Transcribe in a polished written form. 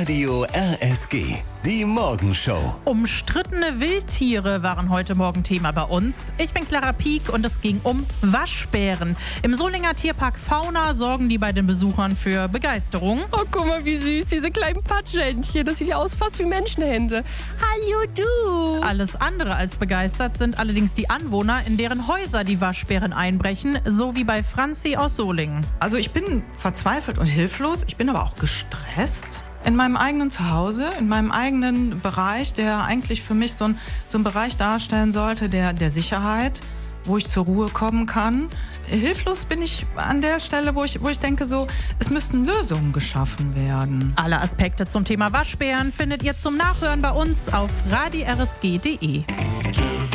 Radio RSG, die Morgenshow. Umstrittene Wildtiere waren heute Morgen Thema bei uns. Ich bin Clara Pieck und es ging um Waschbären. Im Solinger Tierpark Fauna sorgen die bei den Besuchern für Begeisterung. Oh, guck mal, wie süß, diese kleinen Patschhändchen. Das sieht ja aus fast wie Menschenhände. Hallo, du. Alles andere als begeistert sind allerdings die Anwohner, in deren Häuser die Waschbären einbrechen, so wie bei Franzi aus Solingen. Also ich bin verzweifelt und hilflos, ich bin aber auch gestresst. In meinem eigenen Zuhause, in meinem eigenen Bereich, der eigentlich für mich so ein Bereich darstellen sollte, der Sicherheit, wo ich zur Ruhe kommen kann. Hilflos bin ich an der Stelle, wo ich denke, so, es müssten Lösungen geschaffen werden. Alle Aspekte zum Thema Waschbären findet ihr zum Nachhören bei uns auf radirsg.de.